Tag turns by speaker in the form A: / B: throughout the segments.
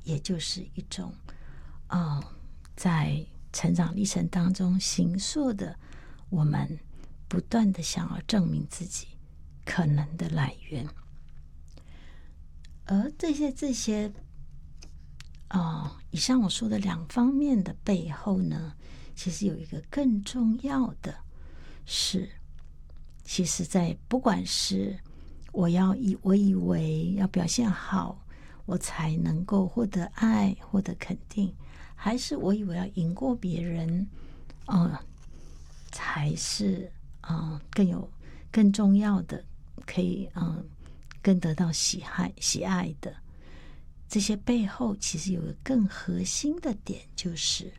A: 也就是一种在成长历程当中形塑的我们不断的想要证明自己可能的来源。而这些以上我说的两方面的背后呢，其实有一个更重要的是，其实在不管是我以为要表现好我才能够获得爱获得肯定，还是我以为要赢过别人才是更重要的，可以更得到喜爱的，这些背后其实有个更核心的点，就是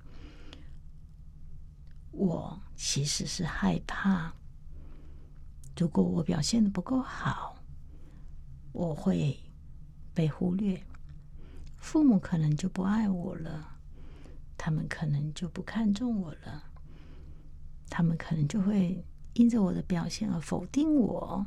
A: 我其实是害怕，如果我表现得不够好，我会被忽略，父母可能就不爱我了，他们可能就不看重我了，他们可能就会因着我的表现而否定我，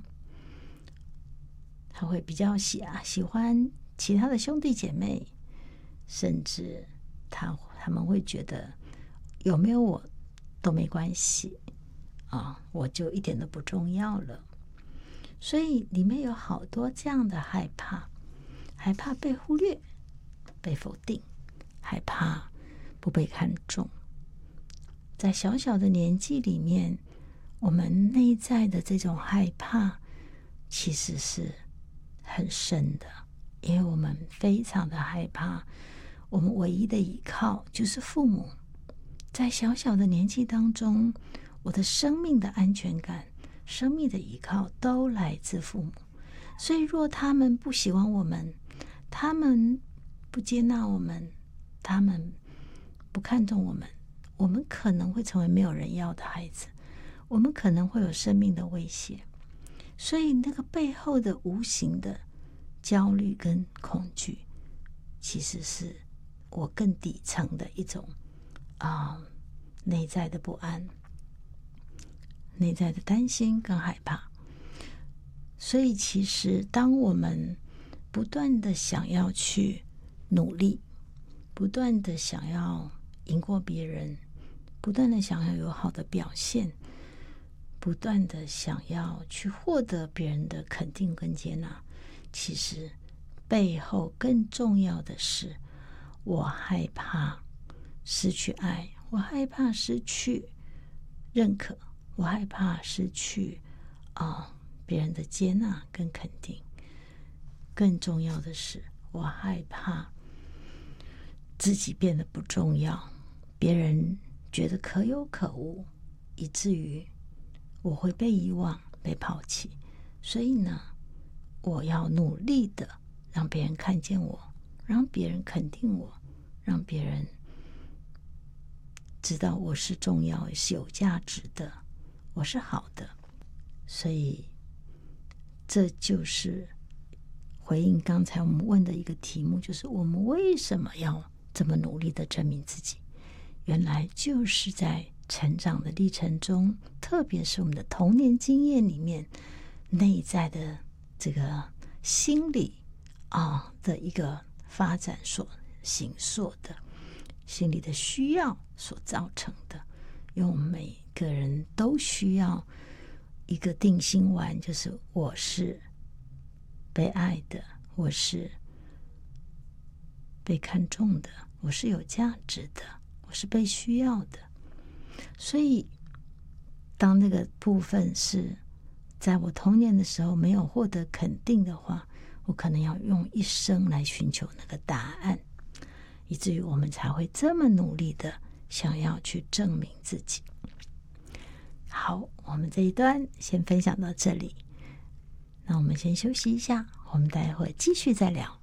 A: 他会比较喜欢其他的兄弟姐妹，甚至他们会觉得有没有我都没关系我就一点都不重要了。所以里面有好多这样的害怕，害怕被忽略被否定，害怕不被看重。在小小的年纪里面，我们内在的这种害怕其实是很深的，因为我们非常的害怕我们唯一的依靠就是父母。在小小的年纪当中，我的生命的安全感生命的依靠都来自父母，所以若他们不喜欢我们，他们不接纳我们，他们不看重我们，我们可能会成为没有人要的孩子，我们可能会有生命的威胁。所以那个背后的无形的焦虑跟恐惧，其实是我更底层的一种内在的不安，内在的担心跟害怕。所以其实当我们不断的想要去努力，不断的想要赢过别人，不断的想要有好的表现，不断的想要去获得别人的肯定跟接纳，其实背后更重要的是，我害怕失去爱，我害怕失去认可，我害怕失去别人的接纳跟肯定。更重要的是，我害怕自己变得不重要，别人觉得可有可无，以至于我会被遗忘被抛弃。所以呢，我要努力的让别人看见我，让别人肯定我，让别人知道我是重要是有价值的，我是好的。所以这就是回应刚才我们问的一个题目，就是我们为什么要这么努力的证明自己？原来就是在成长的历程中，特别是我们的童年经验里面，内在的这个心理的一个发展所形塑的，心理的需要所造成的。因为我们每个人都需要一个定心丸，就是我是被爱的，我是被看重的，我是有价值的，我是被需要的。所以当那个部分是在我童年的时候没有获得肯定的话，我可能要用一生来寻求那个答案，以至于我们才会这么努力的想要去证明自己。好，我们这一段先分享到这里，那我们先休息一下，我们待会继续再聊。